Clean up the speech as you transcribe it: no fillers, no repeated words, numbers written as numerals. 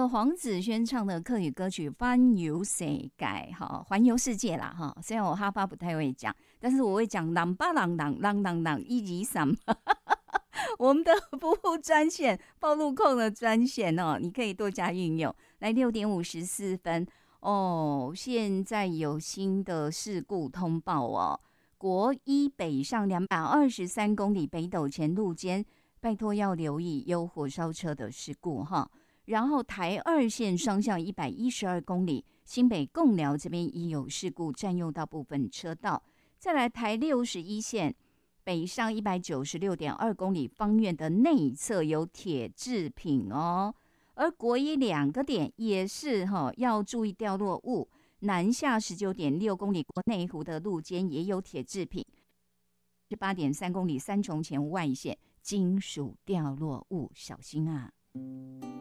黄子轩唱的客语歌曲《环游世界》哈，环游世界啦哈。虽然我哈巴不太会讲，但是我会讲啷巴啷啷啷啷啷一二三。我们的服务专线，暴露控的专线哦，你可以多加运用。来6:54哦，现在有新的事故通报哦。国一北上223公里北斗前路间，拜托要留意有火烧车的事故哈。然后台二线双向112公里，新北贡寮这边已有事故，占用到部分车道。再来台61线北上196.2公里，方院的内侧有铁制品哦。而国一2个点也是要注意掉落物。南下19.6公里，国内湖的路肩也有铁制品。18.3公里，三重前外线金属掉落物，小心啊！